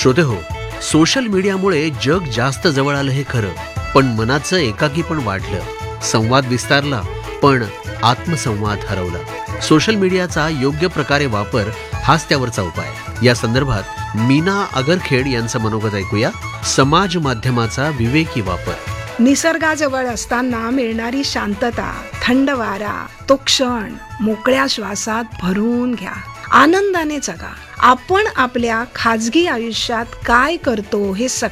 श्रोते हो, सोशल मीडियामुळे जग जास्त जवळ आलं हे खरं, पण मनाचं एकाकी पण वाढलं. संवाद विस्तारला, पण आत्मसंवाद हरवला. सोशल मीडियाचा योग्य प्रकारे वापर हाच त्यावरचा उपाय. या संदर्भात मीना आगरखेड यांचं मनोगत ऐकूया. समाज माध्यमाचा विवेकी वापर. निसर्गाजवळ असताना मिळणारी शांतता, थंड वारा, तो क्षण मोकळ्या श्वासात भरून घ्या. आनंदाने जगा. आपण आपल्या खाजगी आयुष्यात काय करतो हे